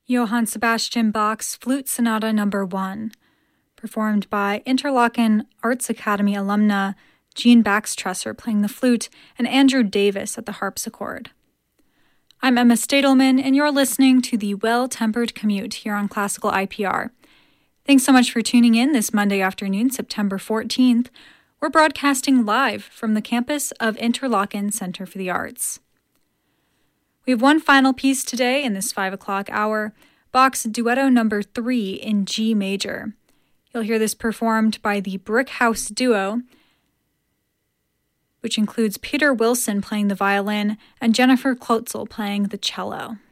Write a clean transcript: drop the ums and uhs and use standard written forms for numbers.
Johann Sebastian Bach's Flute Sonata No. 1, performed by Interlochen Arts Academy alumna Jean Baxtresser playing the flute and Andrew Davis at the harpsichord. I'm Emma Stadelman, and you're listening to the Well-Tempered Commute here on Classical IPR. Thanks so much for tuning in this Monday afternoon, September 14th. We're broadcasting live from the campus of Interlochen Center for the Arts. We have one final piece today in this 5 o'clock hour, Bach's Duetto No. 3 in G major. You'll hear this performed by the Brick House Duo, which includes Peter Wilson playing the violin and Jennifer Klotzel playing the cello.